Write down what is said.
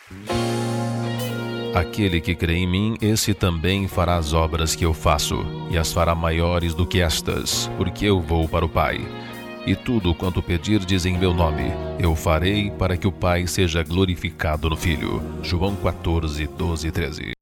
Aquele que crê em mim, esse também fará as obras que eu faço, e as fará maiores do que estas, porque eu vou para o Pai. E tudo quanto pedirdes em meu nome, eu farei para que o Pai seja glorificado no Filho. João 14, 12 e 13.